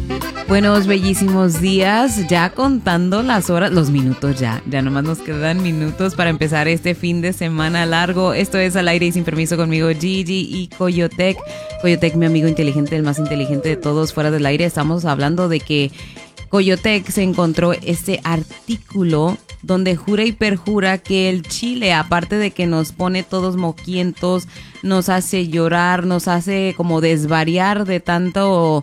Buenos, bellísimos días, ya contando las horas, los minutos ya nomás nos quedan minutos para empezar este fin de semana largo. Esto es Al Aire y Sin Permiso conmigo, Gigi y Coyotec. Coyotec, mi amigo inteligente, el más inteligente de todos fuera del aire. Estamos hablando de que Coyotec se encontró este artículo donde jura y perjura que el chile, aparte de que nos pone todos moquientos, nos hace llorar, nos hace como desvariar de tanto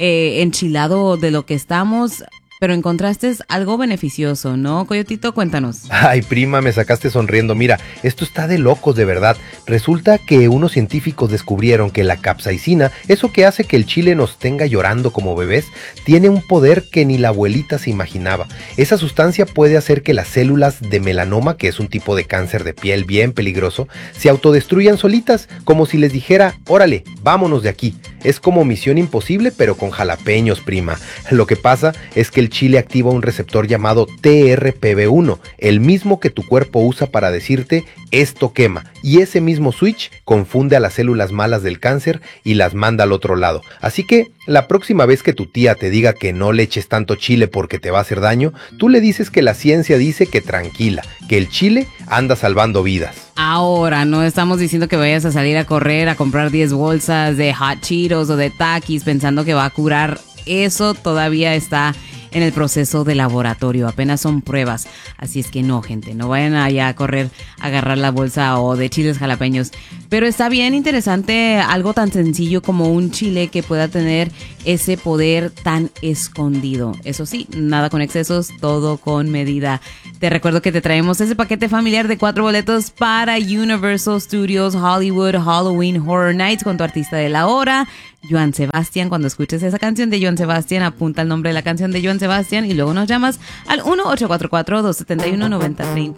enchilado de lo que estamos, pero encontraste algo beneficioso, ¿no, Coyotito? Cuéntanos. Ay, prima, me sacaste sonriendo. Mira, esto está de locos de verdad. Resulta que unos científicos descubrieron que la capsaicina, eso que hace que el chile nos tenga llorando como bebés, tiene un poder que ni la abuelita se imaginaba. Esa sustancia puede hacer que las células de melanoma, que es un tipo de cáncer de piel bien peligroso, se autodestruyan solitas, como si les dijera, órale, vámonos de aquí. Es como Misión Imposible, pero con jalapeños, prima. Lo que pasa es que el chile activa un receptor llamado TRPV1, el mismo que tu cuerpo usa para decirte, esto quema. Y ese mismo switch confunde a las células malas del cáncer y las manda al otro lado. Así que, la próxima vez que tu tía te diga que no le eches tanto chile porque te va a hacer daño, tú le dices que la ciencia dice que tranquila, que el chile anda salvando vidas. Ahora, no estamos diciendo que vayas a salir a correr, a comprar 10 bolsas de Hot Cheetos o de Takis pensando que va a curar. Eso todavía está en el proceso de laboratorio, apenas son pruebas. Así es que no, gente, no vayan allá a correr a agarrar la bolsa o de chiles jalapeños. Pero está bien interesante algo tan sencillo como un chile que pueda tener ese poder tan escondido. Eso sí, nada con excesos, todo con medida. Te recuerdo que te traemos ese paquete familiar de 4 boletos para Universal Studios Hollywood Halloween Horror Nights con tu artista de la hora, Joan Sebastián. Cuando escuches esa canción de Joan Sebastián, apunta el nombre de la canción de Joan Sebastián y luego nos llamas al 1-844-271-9030.